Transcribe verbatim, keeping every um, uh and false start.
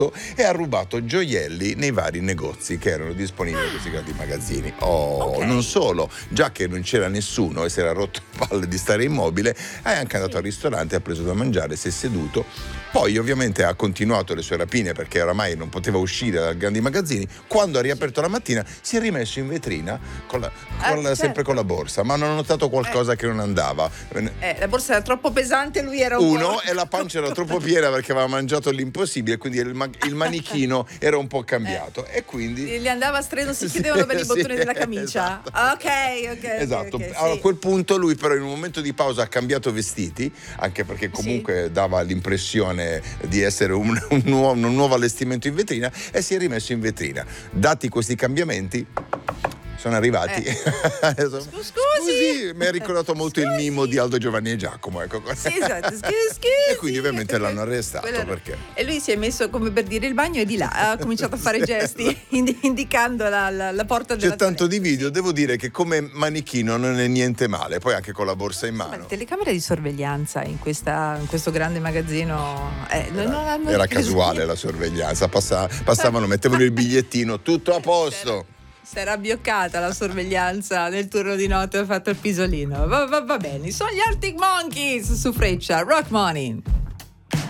e ha rubato gioielli nei vari negozi che erano disponibili in questi grandi magazzini. Oh, Ok. non solo, già che non c'era nessuno e si era rotto le palle di stare immobile, è anche andato al ristorante, ha preso da mangiare, si è seduto. Poi ovviamente ha continuato le sue rapine perché oramai non poteva uscire dai grandi magazzini. Quando ha riaperto la mattina si è rimesso in vetrina con la, con Eh, la- sempre certo. con la borsa, ma hanno notato qualcosa che non andava. Eh, la borsa era troppo pesante, lui era un Uno, po'... e la pancia era troppo piena perché aveva mangiato l'impossibile, quindi il, ma- il manichino era un po' cambiato e quindi Gli andava a stretto, si Sì, chiedevano per i bottoni sì, della camicia. esatto. Ok, ok. Esatto, ok, ok, a sì. quel punto lui però in un momento di pausa ha cambiato vestiti, anche perché comunque dava l'impressione di essere un, un, nuovo, un nuovo allestimento in vetrina, e si è rimesso in vetrina. Dati questi cambiamenti sono arrivati. Eh. Adesso- Scusi. Scusi, mi ha ricordato molto il mimo di Aldo, Giovanni e Giacomo, ecco. Sì, esatto, scusi, scusi. E quindi ovviamente l'hanno arrestato Quello- perché E lui si è messo, come per dire, il bagno e di là ha cominciato a fare Sì, gesti esatto. indi- indicando la, la- la porta della c'è tanto di toilette. video, devo dire che come manichino non è niente male, poi anche con la borsa in Ma le mano. telecamere di sorveglianza in, questa, in questo grande magazzino eh, non- non hanno Era preso casuale niente. la sorveglianza, passa- passavano, mettevano il bigliettino, tutto a posto. Si era abbioccata la sorveglianza nel turno di notte, ha fatto il pisolino. Va, va- va bene, sono gli Arctic Monkeys su Freccia, Rock Money.